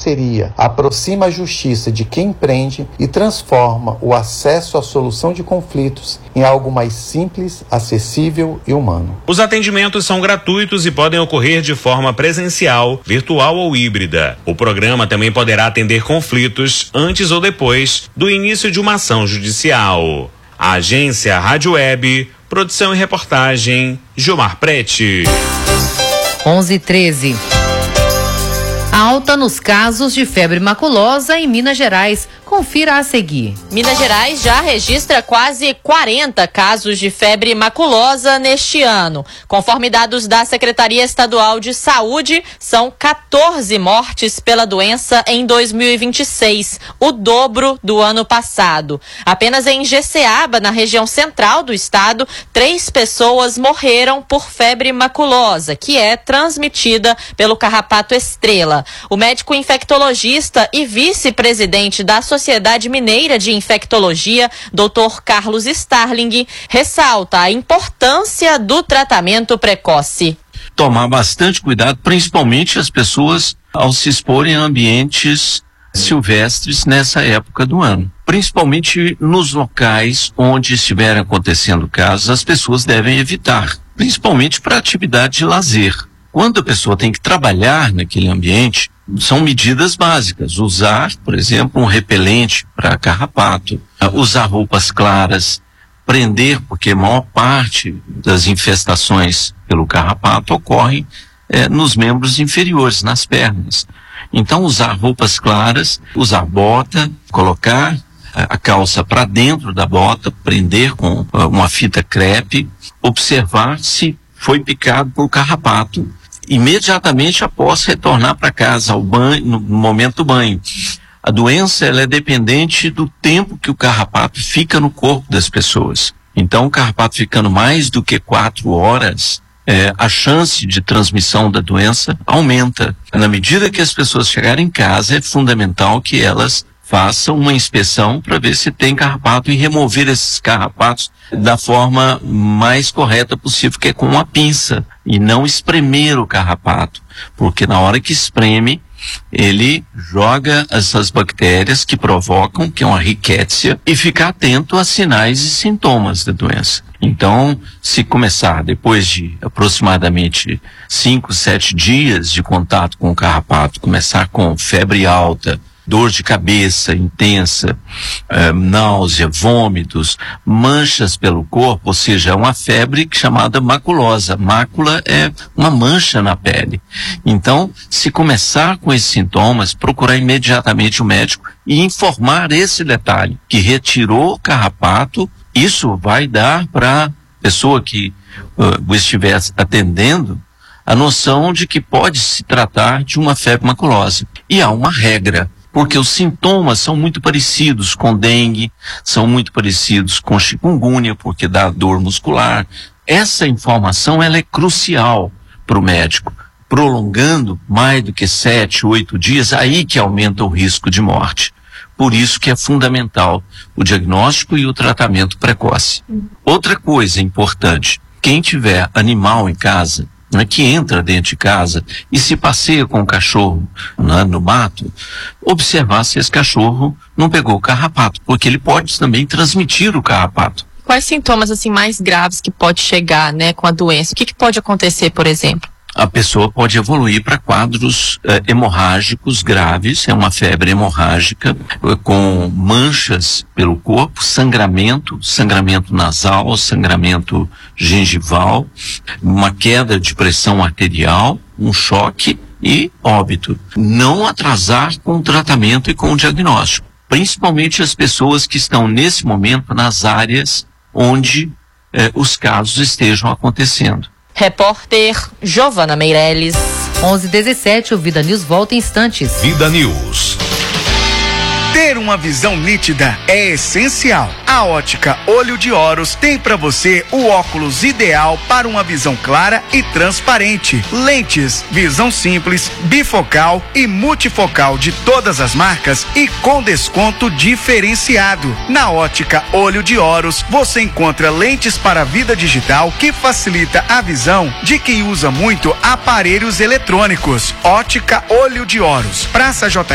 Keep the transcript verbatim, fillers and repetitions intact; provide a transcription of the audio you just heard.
parceria aproxima a justiça de quem empreende e transforma o acesso à solução de conflitos em algo mais simples, acessível e humano. Os atendimentos são gratuitos e podem ocorrer de forma presencial, virtual ou híbrida. O programa também poderá atender conflitos antes ou depois do início de uma ação judicial. A agência Rádio Web, produção e reportagem, Gilmar Prete. onze e treze. Alta nos casos de febre maculosa em Minas Gerais. Confira a seguir. Minas Gerais já registra quase quarenta casos de febre maculosa neste ano. Conforme dados da Secretaria Estadual de Saúde, são quatorze mortes pela doença em dois mil e vinte e seis, o dobro do ano passado. Apenas em Jeceaba, na região central do estado, três pessoas morreram por febre maculosa, que é transmitida pelo carrapato estrela. O médico infectologista e vice-presidente da Sociedade Mineira de Infectologia, doutor Carlos Starling, ressalta a importância do tratamento precoce. Tomar bastante cuidado, principalmente as pessoas ao se exporem a ambientes silvestres nessa época do ano. Principalmente nos locais onde estiverem acontecendo casos, as pessoas devem evitar, principalmente para atividade de lazer. Quando a pessoa tem que trabalhar naquele ambiente, são medidas básicas. Usar, por exemplo, um repelente para carrapato, usar roupas claras, prender, porque a maior parte das infestações pelo carrapato ocorrem é, nos membros inferiores, nas pernas. Então, usar roupas claras, usar bota, colocar a calça para dentro da bota, prender com uma fita crepe, observar se foi picado por carrapato imediatamente após retornar para casa ao banho, no momento do banho. A doença ela é dependente do tempo que o carrapato fica no corpo das pessoas. Então, o carrapato ficando mais do que quatro horas, é, a chance de transmissão da doença aumenta. Na medida que as pessoas chegarem em casa, é fundamental que elas façam uma inspeção para ver se tem carrapato e remover esses carrapatos da forma mais correta possível, que é com uma pinça, e não espremer o carrapato, porque na hora que espreme, ele joga essas bactérias que provocam, que é uma rickettsia, e ficar atento a sinais e sintomas da doença. Então, se começar depois de aproximadamente cinco, sete dias de contato com o carrapato, começar com febre alta, dor de cabeça intensa, eh, náusea, vômitos, manchas pelo corpo, ou seja, é uma febre chamada maculosa. Mácula é uma mancha na pele. Então, se começar com esses sintomas, procurar imediatamente o médico e informar esse detalhe, que retirou o carrapato. Isso vai dar para a pessoa que uh, o estiver atendendo a noção de que pode se tratar de uma febre maculosa. E há uma regra, porque os sintomas são muito parecidos com dengue, são muito parecidos com chikungunya, porque dá dor muscular. Essa informação ela é crucial para o médico. Prolongando mais do que sete, oito dias, aí que aumenta o risco de morte. Por isso que é fundamental o diagnóstico e o tratamento precoce. Outra coisa importante, quem tiver animal em casa, né, que entra dentro de casa e se passeia com o cachorro, né, no mato, observar se esse cachorro não pegou o carrapato, porque ele pode também transmitir o carrapato. Quais sintomas assim mais graves que pode chegar, né, com a doença? O que, que pode acontecer, por exemplo? A pessoa pode evoluir para quadros eh, hemorrágicos graves, é uma febre hemorrágica, eh, com manchas pelo corpo, sangramento, sangramento nasal, sangramento gengival, uma queda de pressão arterial, um choque e óbito. Não atrasar com o tratamento e com o diagnóstico, principalmente as pessoas que estão nesse momento nas áreas onde eh, os casos estejam acontecendo. Repórter Giovana Meirelles. onze e dezessete, o Vida News volta em instantes. Vida News. Ter uma visão nítida é essencial. A Ótica Olho de Horus tem para você o óculos ideal para uma visão clara e transparente. Lentes, visão simples, bifocal e multifocal de todas as marcas e com desconto diferenciado. Na Ótica Olho de Horus, você encontra lentes para a vida digital que facilita a visão de quem usa muito aparelhos eletrônicos. Ótica Olho de Horus, Praça J